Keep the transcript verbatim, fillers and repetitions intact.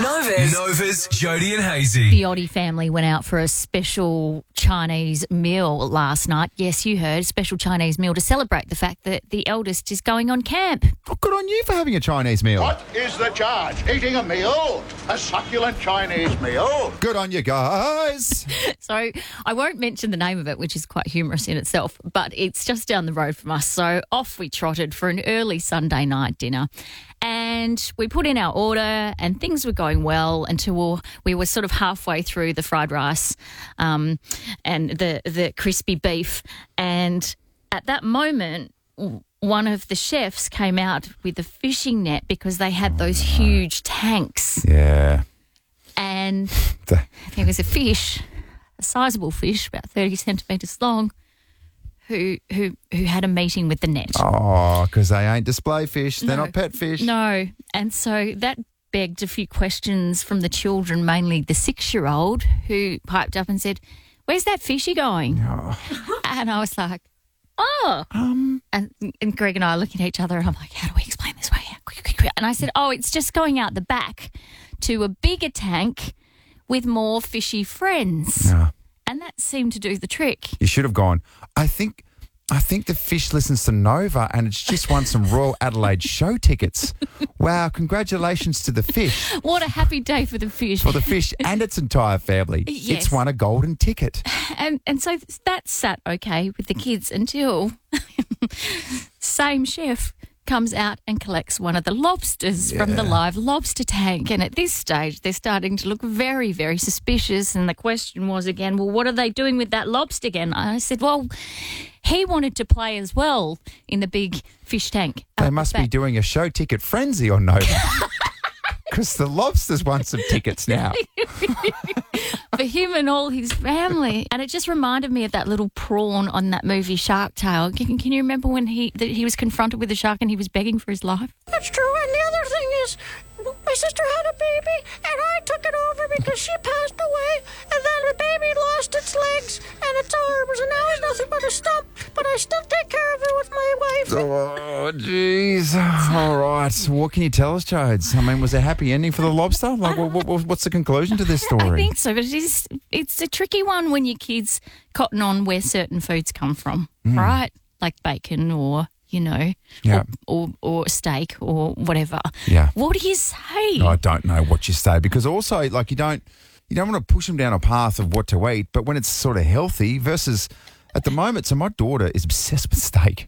Nova's. Nova's Jody and Hazy. The Oddie family went out for a special Chinese meal last night. Yes, you heard, special Chinese meal to celebrate the fact that the eldest is going on camp. Oh, good on you for having a Chinese meal. What is the charge? Eating a meal? A succulent Chinese meal? Good on you guys. So I won't mention the name of it, which is quite humorous in itself, but it's just down the road from us. So off we trotted for an early Sunday night dinner. And we put in our order and things were going well until we were sort of halfway through the fried rice um, and the, the crispy beef. And at that moment, one of the chefs came out with a fishing net because they had those huge tanks. Yeah. And there was a fish, a sizable fish, about thirty centimetres long, who who who had a meeting with the net. Oh, because they ain't display fish. They're No. not pet fish. No. And so that begged a few questions from the children, mainly the six-year-old, who piped up and said, "Where's that fishy going?" Oh. And I was like, oh. Um. And, and Greg and I are looking at each other and I'm like, how do we explain this way? Quick, quick, quick. And I said, oh, it's just going out the back to a bigger tank with more fishy friends. No. And that seemed to do the trick. You should have gone. I think I think the fish listens to Nova and it's just won some Royal Adelaide show tickets. Wow, congratulations to the fish. What a happy day for the fish. For the fish and its entire family. Yes. It's won a golden ticket. And and so that sat okay with the kids until same chef comes out and collects one of the lobsters from the live lobster tank. And at this stage, they're starting to look very, very suspicious. And the question was again, well, what are they doing with that lobster again? I said, well, he wanted to play as well in the big fish tank. They must be doing a show ticket frenzy on Nova. Because the lobsters want some tickets now. For him and all his family. And it just reminded me of that little prawn on that movie Shark Tale. Can, can you remember when he that he was confronted with the shark and he was begging for his life? That's true. And the other thing is, my sister had a baby, and I took it over because she passed away, and then the baby lost its legs and its arms, and now it's nothing but a stump, but I still take care of it with my wife. Oh, jeez. All right. What can you tell us, Jodes? I mean, was there a happy ending for the lobster? Like, what, what, what's the conclusion to this story? I think so, but it is, it's a tricky one when your kids cotton on where certain foods come from, Mm. right? Like bacon or, you know, Yeah. or, or, or steak or whatever. Yeah. What do you say? I don't know what you say because also, like, you don't you don't want to push them down a path of what to eat, but when it's sort of healthy versus at the moment, so my daughter is obsessed with steak.